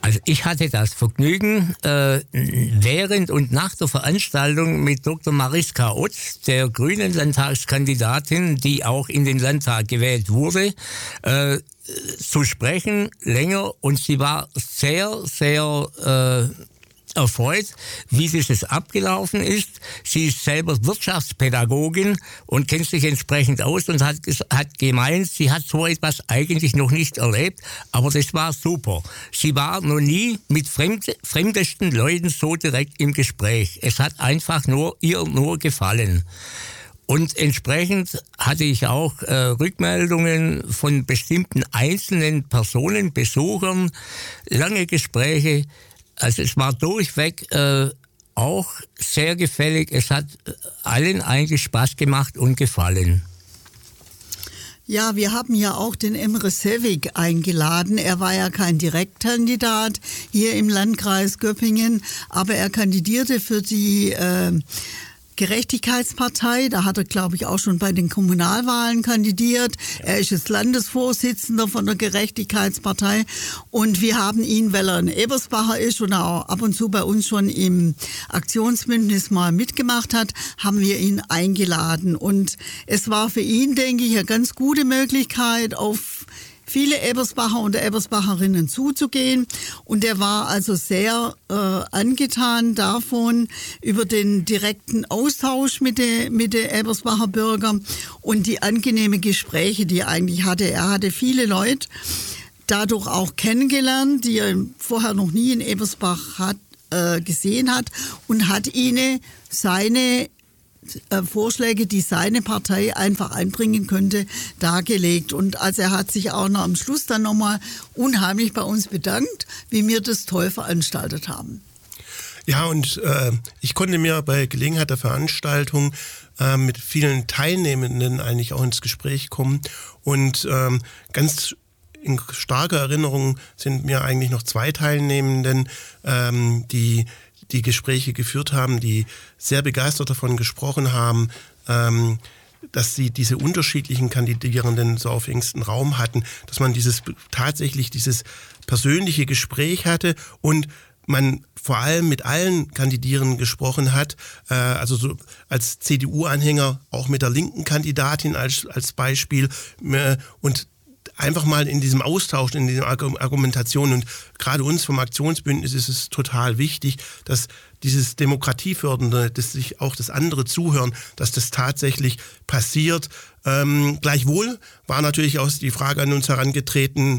Also ich hatte das Vergnügen, während und nach der Veranstaltung mit Dr. Mariska Ott, der grünen Landtagskandidatin, die auch in den Landtag gewählt wurde, zu sprechen länger, und sie war sehr, sehr erfreut, wie dieses abgelaufen ist. Sie ist selber Wirtschaftspädagogin und kennt sich entsprechend aus und hat gemeint, sie hat so etwas eigentlich noch nicht erlebt, aber das war super. Sie war noch nie mit fremdesten Leuten so direkt im Gespräch. Es hat einfach ihr nur gefallen. Und entsprechend hatte ich auch Rückmeldungen von bestimmten einzelnen Personen, Besuchern, lange Gespräche. Also es war durchweg auch sehr gefällig. Es hat allen eigentlich Spaß gemacht und gefallen. Ja, wir haben ja auch den Emre Sevik eingeladen. Er war ja kein Direktkandidat hier im Landkreis Göppingen, aber er kandidierte für die Gerechtigkeitspartei. Da hat er, glaube ich, auch schon bei den Kommunalwahlen kandidiert. Er ist jetzt Landesvorsitzender von der Gerechtigkeitspartei. Und wir haben ihn, weil er ein Ebersbacher ist und auch ab und zu bei uns schon im Aktionsbündnis mal mitgemacht hat, haben wir ihn eingeladen. Und es war für ihn, denke ich, eine ganz gute Möglichkeit, auf viele Ebersbacher und Ebersbacherinnen zuzugehen. Und er war also sehr angetan davon, über den direkten Austausch mit den Ebersbacher Bürgern und die angenehmen Gespräche, die er eigentlich hatte. Er hatte viele Leute dadurch auch kennengelernt, die er vorher noch nie in Ebersbach gesehen hat, und hat ihnen seine Vorschläge, die seine Partei einfach einbringen könnte, dargelegt. Und also er hat sich auch noch am Schluss dann nochmal unheimlich bei uns bedankt, wie wir das toll veranstaltet haben. Ja, und ich konnte mir bei Gelegenheit der Veranstaltung mit vielen Teilnehmenden eigentlich auch ins Gespräch kommen. Und ganz in starker Erinnerung sind mir eigentlich noch 2 Teilnehmenden, die Gespräche geführt haben, die sehr begeistert davon gesprochen haben, dass sie diese unterschiedlichen Kandidierenden so auf engstem Raum hatten, dass man tatsächlich dieses persönliche Gespräch hatte und man vor allem mit allen Kandidierenden gesprochen hat, also so als CDU-Anhänger auch mit der linken Kandidatin als Beispiel, und einfach mal in diesem Austausch, in dieser Argumentation, und gerade uns vom Aktionsbündnis ist es total wichtig, dass dieses Demokratiefördernde, dass sich auch das andere zuhören, dass das tatsächlich passiert. Gleichwohl war natürlich auch die Frage an uns herangetreten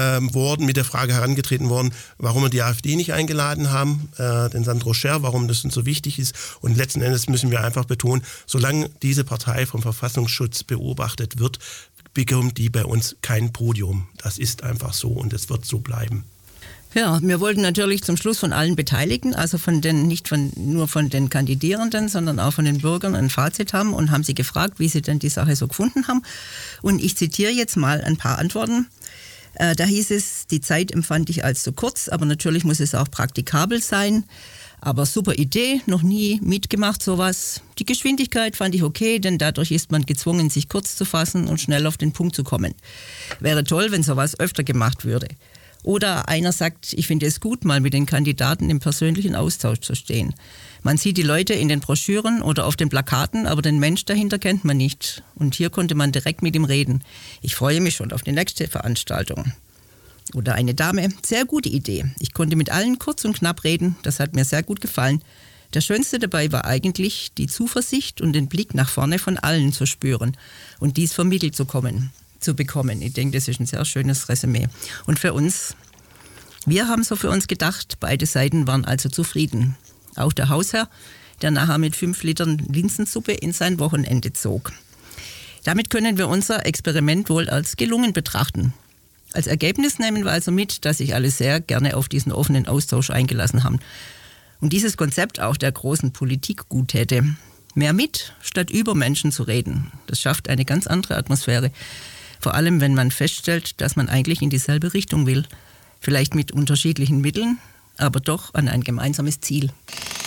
worden, warum wir die AfD nicht eingeladen haben, den Sandro Scherr, warum das uns so wichtig ist. Und letzten Endes müssen wir einfach betonen, solange diese Partei vom Verfassungsschutz beobachtet wird, bekommt die bei uns kein Podium. Das ist einfach so und es wird so bleiben. Ja, wir wollten natürlich zum Schluss von allen Beteiligten, also nicht nur von den Kandidierenden, sondern auch von den Bürgern ein Fazit haben und haben sie gefragt, wie sie denn die Sache so gefunden haben. Und ich zitiere jetzt mal ein paar Antworten. Da hieß es, die Zeit empfand ich als zu kurz, aber natürlich muss es auch praktikabel sein. Aber super Idee, noch nie mitgemacht sowas. Die Geschwindigkeit fand ich okay, denn dadurch ist man gezwungen, sich kurz zu fassen und schnell auf den Punkt zu kommen. Wäre toll, wenn sowas öfter gemacht würde. Oder einer sagt, ich finde es gut, mal mit den Kandidaten im persönlichen Austausch zu stehen. Man sieht die Leute in den Broschüren oder auf den Plakaten, aber den Mensch dahinter kennt man nicht. Und hier konnte man direkt mit ihm reden. Ich freue mich schon auf die nächste Veranstaltung. Oder eine Dame, sehr gute Idee. Ich konnte mit allen kurz und knapp reden, das hat mir sehr gut gefallen. Das Schönste dabei war eigentlich, die Zuversicht und den Blick nach vorne von allen zu spüren und dies vermittelt zu bekommen. Ich denke, das ist ein sehr schönes Resümee. Und für uns, wir haben so für uns gedacht, beide Seiten waren also zufrieden. Auch der Hausherr, der nachher mit 5 Litern Linsensuppe in sein Wochenende zog. Damit können wir unser Experiment wohl als gelungen betrachten. Als Ergebnis nehmen wir also mit, dass sich alle sehr gerne auf diesen offenen Austausch eingelassen haben. Und dieses Konzept auch der großen Politik gut täte. Mehr mit, statt über Menschen zu reden. Das schafft eine ganz andere Atmosphäre. Vor allem, wenn man feststellt, dass man eigentlich in dieselbe Richtung will. Vielleicht mit unterschiedlichen Mitteln, aber doch an ein gemeinsames Ziel.